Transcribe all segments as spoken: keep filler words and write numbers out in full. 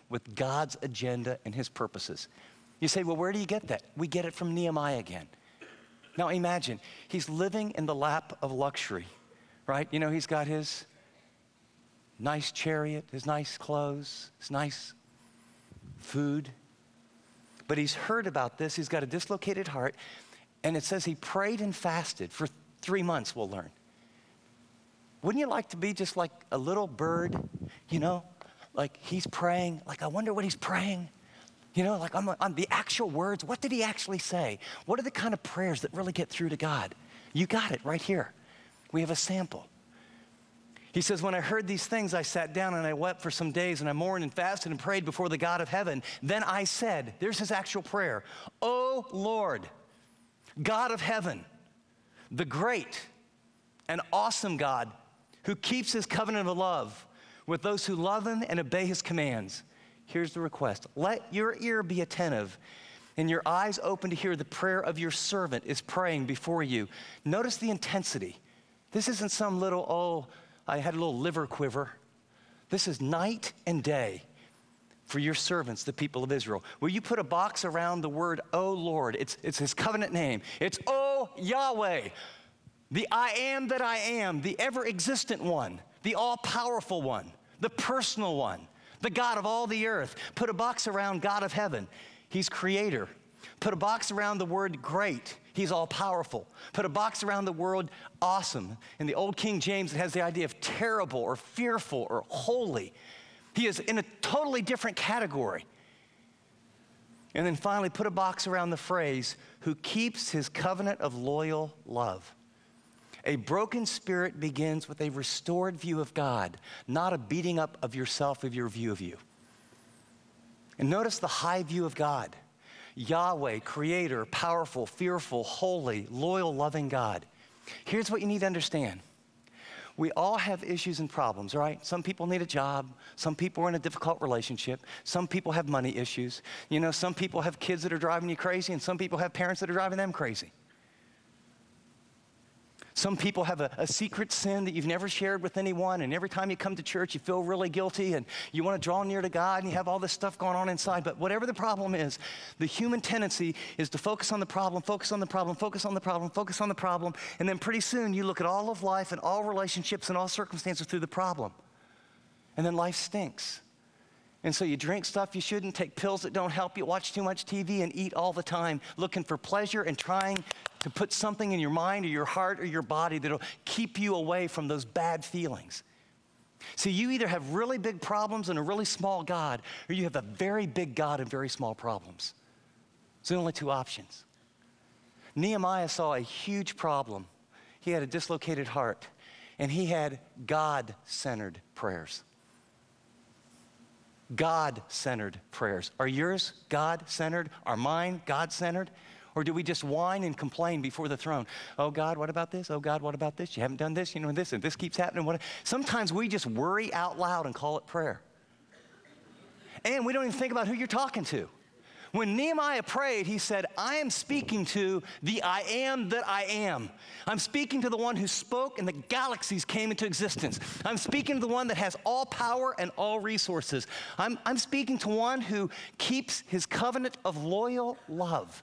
with God's agenda and his purposes. You say, well, where do you get that? We get it from Nehemiah again. Now imagine, he's living in the lap of luxury, right? You know, he's got his nice chariot, his nice clothes, his nice food. But he's heard about this. He's got a dislocated heart. And it says he prayed and fasted for three months, we'll learn. Wouldn't you like to be just like a little bird, you know? Like he's praying, like I wonder what he's praying. You know, like on, on the actual words, what did he actually say? What are the kind of prayers that really get through to God? You got it right here. We have a sample. He says, when I heard these things, I sat down and I wept for some days and I mourned and fasted and prayed before the God of heaven. Then I said, there's his actual prayer, "O Lord, God of heaven, the great and awesome God who keeps his covenant of love with those who love him and obey his commands." Here's the request. Let your ear be attentive and your eyes open to hear the prayer of your servant is praying before you. Notice the intensity. This isn't some little, oh, I had a little liver quiver. This is night and day for your servants, the people of Israel. Will you put a box around the word, "Oh Lord"? It's, it's his covenant name. It's, "Oh Yahweh," the I am that I am, the ever-existent one, the all-powerful one, the personal one, the God of all the earth. Put a box around God of heaven. He's creator. Put a box around the word great. He's all powerful. Put a box around the word awesome. In the old King James, it has the idea of terrible or fearful or holy. He is in a totally different category. And then finally, put a box around the phrase, "who keeps his covenant of loyal love." A broken spirit begins with a restored view of God, not a beating up of yourself of your view of you. And notice the high view of God. Yahweh, creator, powerful, fearful, holy, loyal, loving God. Here's what you need to understand. We all have issues and problems, right? Some people need a job. Some people are in a difficult relationship. Some people have money issues. You know, some people have kids that are driving you crazy, and some people have parents that are driving them crazy. Some people have a, a secret sin that you've never shared with anyone, and every time you come to church, you feel really guilty, and you want to draw near to God, and you have all this stuff going on inside. But whatever the problem is, the human tendency is to focus on the problem, focus on the problem, focus on the problem, focus on the problem, and then pretty soon you look at all of life and all relationships and all circumstances through the problem. And then life stinks. And so you drink stuff you shouldn't, take pills that don't help you, watch too much T V, and eat all the time, looking for pleasure and trying to put something in your mind or your heart or your body that'll keep you away from those bad feelings. See, you either have really big problems and a really small God, or you have a very big God and very small problems. It's the only two options. Nehemiah saw a huge problem. He had a dislocated heart, and he had God-centered prayers. God-centered prayers. Are yours God-centered? Are mine God-centered? Or do we just whine and complain before the throne? Oh God, what about this? Oh God, what about this? You haven't done this, you know, this, and this keeps happening. What? Sometimes we just worry out loud and call it prayer. And we don't even think about who you're talking to. When Nehemiah prayed, he said, I am speaking to the I am that I am. I'm speaking to the one who spoke and the galaxies came into existence. I'm speaking to the one that has all power and all resources. I'm, I'm speaking to one who keeps his covenant of loyal love.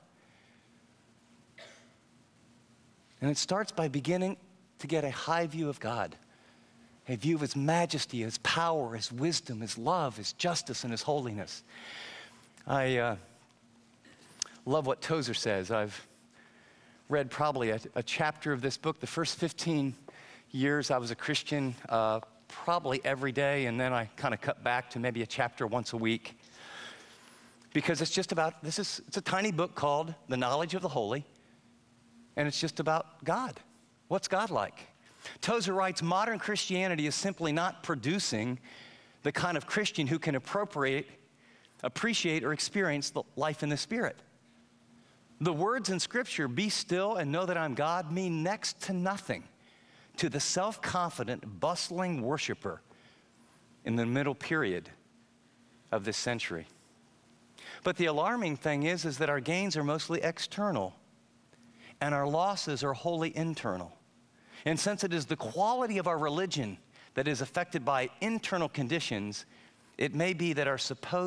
And it starts by beginning to get a high view of God, a view of his majesty, his power, his wisdom, his love, his justice, and his holiness. I uh, love what Tozer says. I've read probably a, a chapter of this book. The first fifteen years I was a Christian, uh, probably every day, and then I kind of cut back to maybe a chapter once a week. Because it's just about, this is, it's a tiny book called The Knowledge of the Holy, and it's just about God. What's God like? Tozer writes, modern Christianity is simply not producing the kind of Christian who can appropriate, appreciate, or experience the life in the Spirit. The words in Scripture, be still and know that I'm God, mean next to nothing to the self-confident, bustling worshiper in the middle period of this century. But the alarming thing is, is that our gains are mostly external and our losses are wholly internal. And since it is the quality of our religion that is affected by internal conditions, it may be that our supposed